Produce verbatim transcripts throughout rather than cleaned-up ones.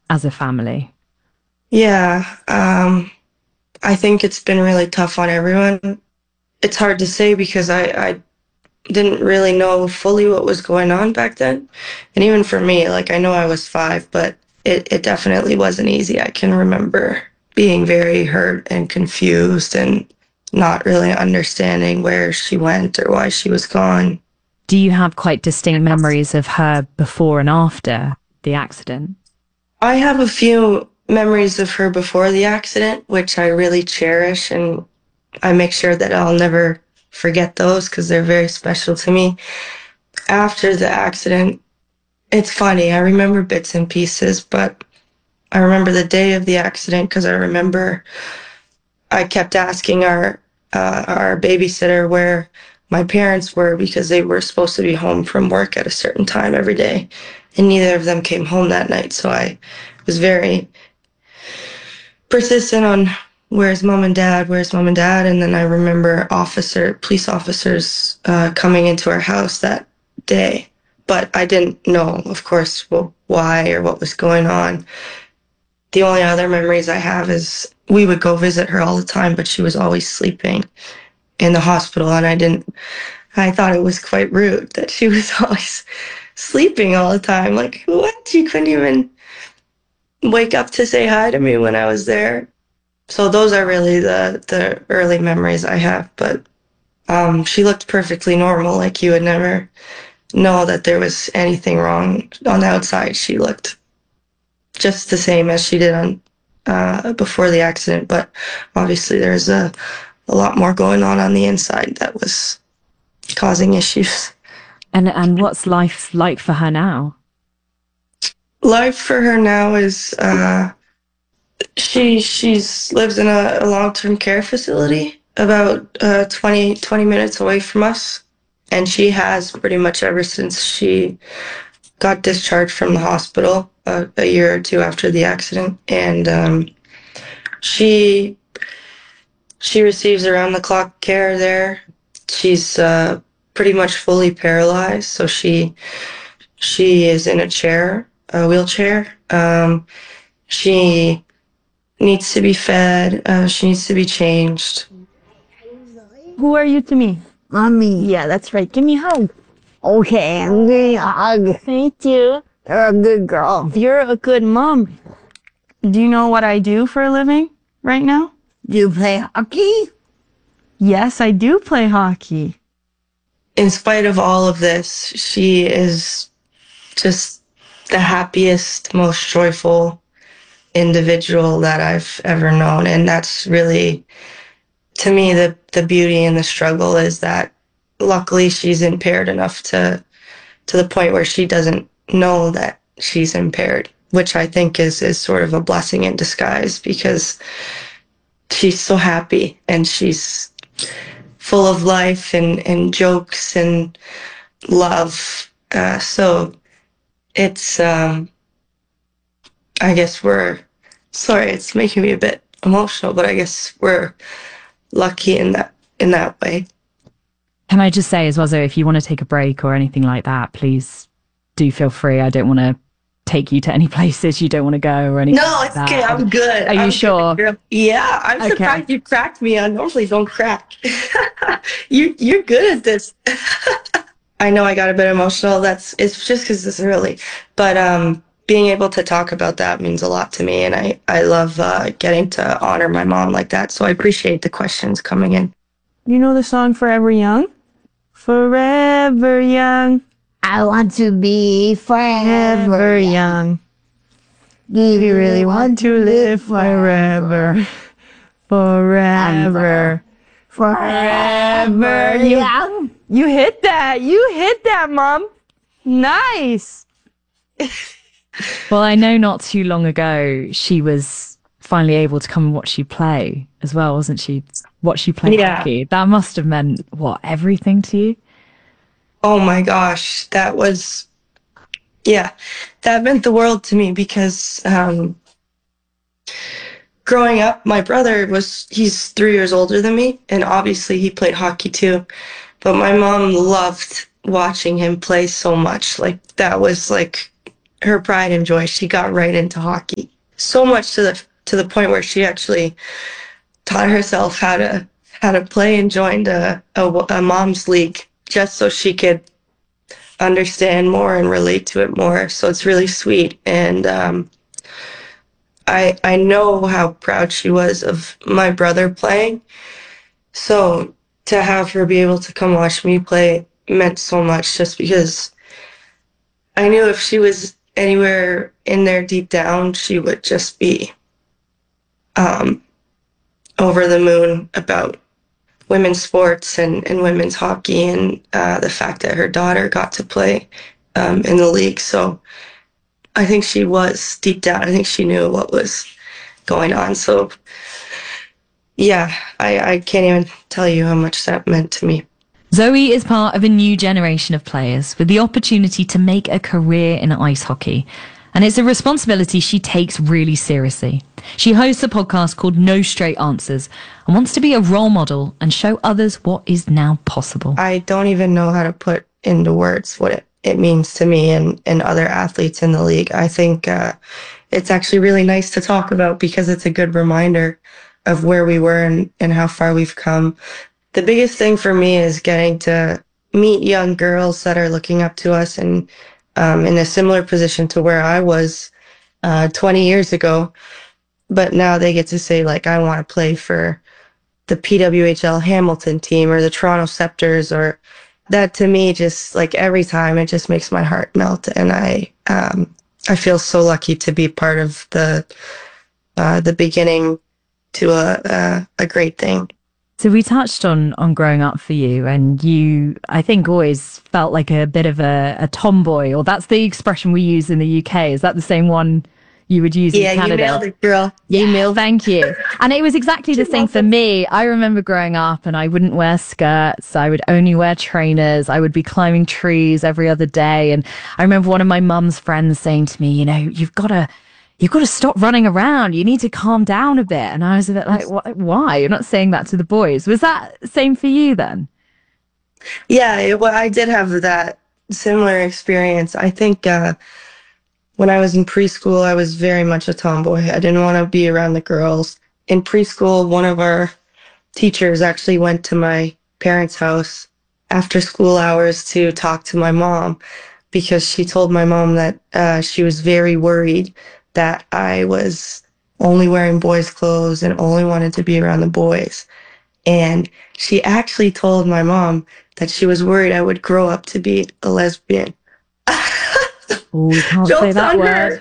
as a family? Yeah, um, I think it's been really tough on everyone. It's hard to say because I, I didn't really know fully what was going on back then. And even for me, like I know I was five, but it, it definitely wasn't easy. I can remember being very hurt and confused and not really understanding where she went or why she was gone. Do you have quite distinct memories of her before and after the accident? I have a few memories of her before the accident, which I really cherish, and I make sure that I'll never forget those because they're very special to me. After the accident, it's funny. I remember bits and pieces, but I remember the day of the accident because I remember I kept asking our uh, our babysitter where my parents were because they were supposed to be home from work at a certain time every day, and neither of them came home that night. So I was very persistent on where's mom and dad, where's mom and dad, and then I remember officer, police officers uh, coming into our house that day, but I didn't know, of course, well, why or what was going on. The only other memories I have is we would go visit her all the time, but she was always sleeping in the hospital, and I didn't. I thought it was quite rude that she was always sleeping all the time. Like, what? You couldn't even wake up to say hi to me when I was there. So those are really the the early memories I have. But um, she looked perfectly normal. Like you would never know that there was anything wrong on the outside. She looked just the same as she did on uh, before the accident. But obviously, there's a a lot more going on on the inside that was causing issues. And and what's life like for her now? Life for her now is uh, she she's lives in a, a long-term care facility about uh, twenty, twenty minutes away from us, and she has pretty much ever since she got discharged from the hospital uh, a year or two after the accident, and um, she she receives around the clock care there. She's uh, pretty much fully paralyzed, so she she is in a chair, a wheelchair. Um, she needs to be fed. Uh, she needs to be changed. Who are you to me? Mommy. Yeah, that's right. Give me a hug. Okay, I'm getting a hug. Thank you. You're a good girl. You're a good mom. Do you know what I do for a living right now? Do you play hockey? Yes, I do play hockey. In spite of all of this, she is just the happiest, most joyful individual that I've ever known. And that's really, to me, the, the beauty in the struggle is that luckily she's impaired enough to, to the point where she doesn't know that she's impaired, which I think is, is sort of a blessing in disguise because she's so happy and she's full of life and, and jokes and love. Uh, so it's, um, I guess we're, sorry, it's making me a bit emotional, but I guess we're lucky in that, in that way. Can I just say as well, Zoe, if you want to take a break or anything like that, please do feel free. I don't want to take you to any places you don't want to go or anything. No, like it's that. okay. I'm good. Are you I'm sure? good. Yeah, I'm Okay. surprised you cracked me. I normally don't crack. you, you're good at this. I know I got a bit emotional. That's, it's just because it's early. But um, being able to talk about that means a lot to me. And I, I love uh, getting to honor my mom like that. So I appreciate the questions coming in. You know the song Forever Young? Forever Young. I want to be forever Forever young. Do You really want to live forever. Forever. forever You- young? You hit that. You hit that, Mom. Nice. Well, I know not too long ago she was finally able to come and watch you play as well, wasn't she? Watch you play Yeah. hockey. That must have meant, what, everything to you? Oh my gosh, that was, yeah, that meant the world to me because um, growing up, my brother was, he's three years older than me, and obviously he played hockey too. But my mom loved watching him play so much. Like, that was like her pride and joy, she got right into hockey. So much to the to the point where she actually taught herself how to how to play and joined a, a, a mom's league just so she could understand more and relate to it more. So it's really sweet. And um, I I know how proud she was of my brother playing. So to have her be able to come watch me play meant so much, just because I knew if she was anywhere in there deep down, she would just be um, over the moon about women's sports and, and women's hockey, and uh, the fact that her daughter got to play um, in the league. So I think she was deep down, I think she knew what was going on. So yeah, I, I can't even tell you how much that meant to me. Zoe is part of a new generation of players with the opportunity to make a career in ice hockey. And it's a responsibility she takes really seriously. She hosts a podcast called No Straight Answers and wants to be a role model and show others what is now possible. I don't even know how to put into words what it, it means to me and, and other athletes in the league. I think uh, it's actually really nice to talk about because it's a good reminder of where we were and, and how far we've come. The biggest thing for me is getting to meet young girls that are looking up to us and um, in a similar position to where I was uh, twenty years ago. But now they get to say, like, I want to play for the P W H L Hamilton team or the Toronto Scepters, or that to me, just like every time, it just makes my heart melt. And I, um, I feel so lucky to be part of the, uh, the beginning to a, a, a great thing. So we touched on on growing up for you, and you, I think, always felt like a bit of a, a tomboy, or that's the expression we use in the U K. Is that the same one you would use yeah, in Canada? Yeah, you nailed it, girl. You nailed, thank you. And it was exactly the same for me. I remember growing up and I wouldn't wear skirts. I would only wear trainers. I would be climbing trees every other day. And I remember one of my mum's friends saying to me, you know, you've got to You've got to stop running around. You need to calm down a bit. And I was a bit like, why? You're not saying that to the boys. Was that same for you then? Yeah, it, well, I did have that similar experience. I think uh, when I was in preschool, I was very much a tomboy. I didn't want to be around the girls. In preschool, one of our teachers actually went to my parents' house after school hours to talk to my mom, because she told my mom that uh, she was very worried that I was only wearing boys' clothes and only wanted to be around the boys. And she actually told my mom that she was worried I would grow up to be a lesbian. Oh, you can't say that word.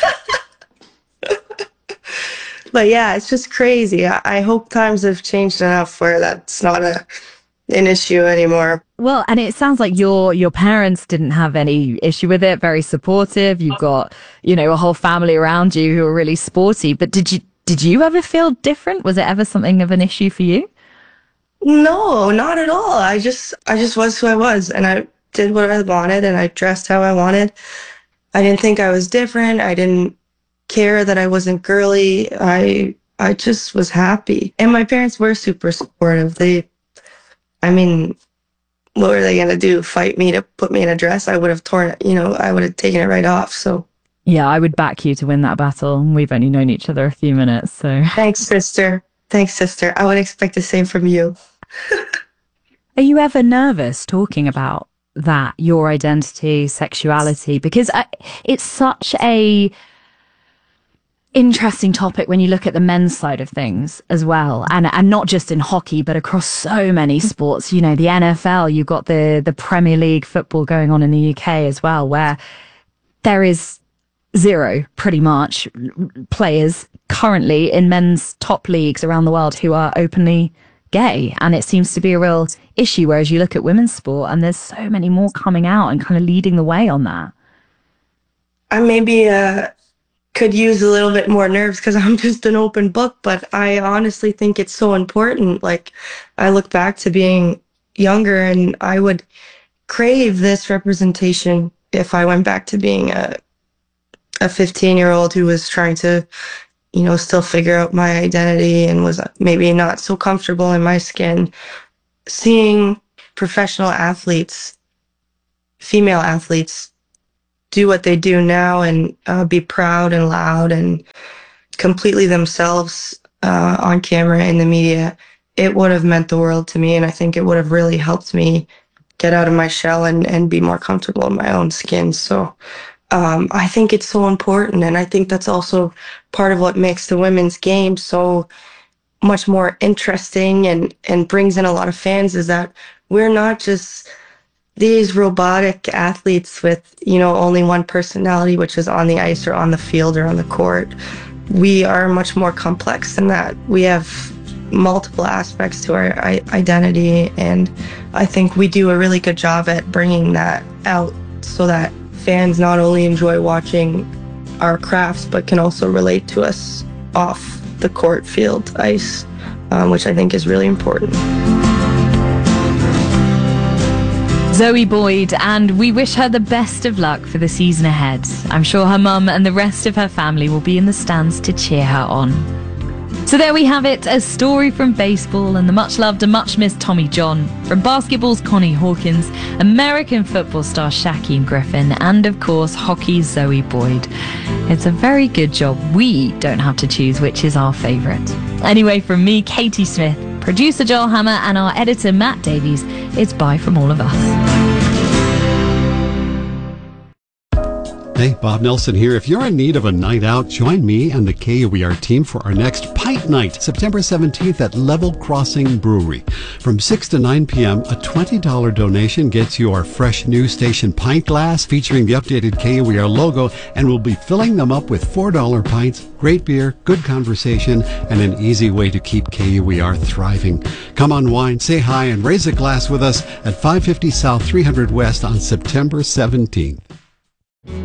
But yeah, it's just crazy. I, I hope times have changed enough where that's not a an issue anymore. Well, and it sounds like your your parents didn't have any issue with it, very supportive. You've got, you know, a whole family around you who are really sporty. But did you did you ever feel different? Was it ever something of an issue for you? No, not at all. I just I just was who I was, and I did what I wanted, and I dressed how I wanted. I didn't think I was different. I didn't care that I wasn't girly. I I just was happy. And my parents were super supportive. They I mean, what were they going to do? Fight me to put me in a dress? I would have torn it, you know, I would have taken it right off. So, yeah, I would back you to win that battle. We've only known each other a few minutes, so. Thanks, sister. Thanks, sister. I would expect the same from you. Are you ever nervous talking about that, your identity, sexuality? Because I, it's such a interesting topic when you look at the men's side of things as well, and and not just in hockey but across so many sports. You know, the N F L, you've got the the Premier League football going on in the U K as well, where there is zero pretty much players currently in men's top leagues around the world who are openly gay, and it seems to be a real issue, whereas you look at women's sport and there's so many more coming out and kind of leading the way on that. I maybe uh could use a little bit more nerves because I'm just an open book, but I honestly think it's so important. Like, I look back to being younger and I would crave this representation if I went back to being a a fifteen year old who was trying to, you know, still figure out my identity and was maybe not so comfortable in my skin. Seeing professional athletes, female athletes, do what they do now and uh, be proud and loud and completely themselves uh, on camera in the media, it would have meant the world to me. And I think it would have really helped me get out of my shell and, and be more comfortable in my own skin. So um, I think it's so important. And I think that's also part of what makes the women's game so much more interesting and, and brings in a lot of fans, is that we're not just these robotic athletes with, you know, only one personality, which is on the ice or on the field or on the court. We are much more complex than that. We have multiple aspects to our identity, and I think we do a really good job at bringing that out so that fans not only enjoy watching our crafts, but can also relate to us off the court, field, ice, um, which I think is really important. Zoe Boyd, and we wish her the best of luck for the season ahead. I'm sure her mum and the rest of her family will be in the stands to cheer her on. So there we have it, a story from baseball and the much-loved and much-missed Tommy John, from basketball's Connie Hawkins, American football star Shaquem Griffin, and of course hockey's Zoe Boyd. It's a very good job we don't have to choose which is our favourite. Anyway, from me, Katie Smith, producer Joel Hammer, and our editor Matt Davies, it's bye from all of us. Hey, Bob Nelson here. If you're in need of a night out, join me and the K U E R team for our next Pint Night, September seventeenth at Level Crossing Brewery. From six to nine p.m., a twenty dollars donation gets you our fresh new station pint glass featuring the updated K U E R logo, and we'll be filling them up with four dollar pints, great beer, good conversation, and an easy way to keep K U E R thriving. Come unwind, say hi, and raise a glass with us at five fifty South three hundred West on September seventeenth.